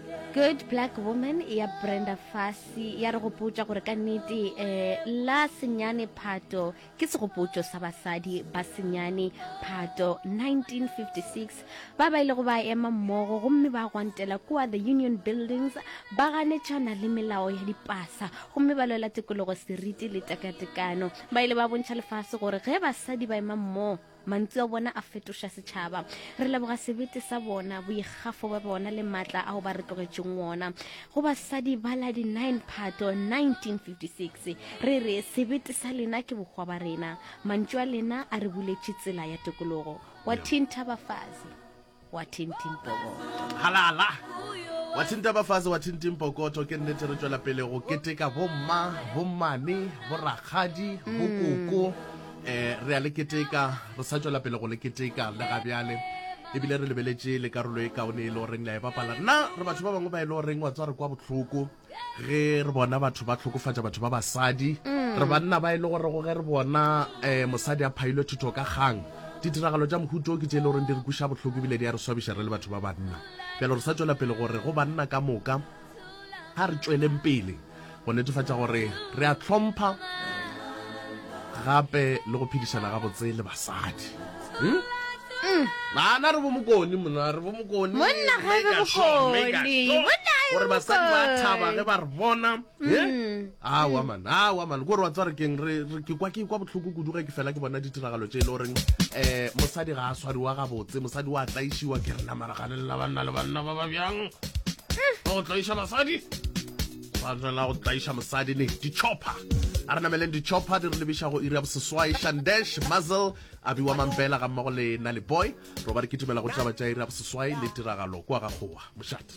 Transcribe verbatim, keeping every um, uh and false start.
Good Black Woman ya Brenda Fassie ya re go potsa gore ka nnete eh la senyane Phato ke segopotso sa basadi ba senyane Phato nineteen fifty-six ba ba ile go ba ema mmogo gomme ba gwantela kwa the Union Buildings ba ganetšana le melao ya dipasa gomme ba lwela tikologo seriti le tekatekano ba ile ba bontšha lefase gore ge basadi ba ema mmogo mantsi a bona a fetoša setšhaba re leboga sebete sa bona boikgafo ba bona le matla ao ba re tlogetšeng wona go basadi ba la di nine Phato nineteen fifty-six re re sebete sa lena ke bogwa ba rena mantšu a lena a re buletše tsela ya tikologo wa Thinta Bafazi wa Tintimpokoto halala wa Thinta Bafazi wa Tintimpokoto ke nnete re tswela pele go keteka bomma bommane borakgadi bokoko eh re a le keteka re sa tswela pele go le keteka le gabyale ebile re lebeletse le karolo e kaone e le reng la e bapala nna re batho ba bangwe ba e le reng wa tswa re kwa botlhoko ge re bona batho ba tlhokofatsa batho ba basadi re banna ba e le gore go ge re bona eh mosadi a phailwe thutho ka gang ditiragalo tša mohuto ke tše le gore di re kuša botlhoko ebile di a re swabisha re le batho ba banna pele re sa tswela pele gore go banna ka moka ha re tsweleng pele go netefatsa gore re a tlhompha gape le go phedišana ga botse le basadi hm bana re bo mokoni mona re bo mokoni monna ga bokoni monna gore basadi ba thaba ge ba re bona eh ah wa man ah wa man gore wa tsare keng re ke kwa ke kwa botlhoko kudu ge ke fela ke bona ditiragalo tše le gore eh mosadi ga a swariwa ga botse mosadi wa tlaishiwa ke rena maragane la banna le banna ba ba bjang o tlaisha basadi ba tsela go tlaisha mosadi ne di chopper a re nameleng di chopper di re lebisha go ira boseswai Shandesh Muzzle a biwa mampela ga mmogo le na le boy ro ba re kitumela go tšaba tša ira boseswai le tiragalo kwa ga goa mošate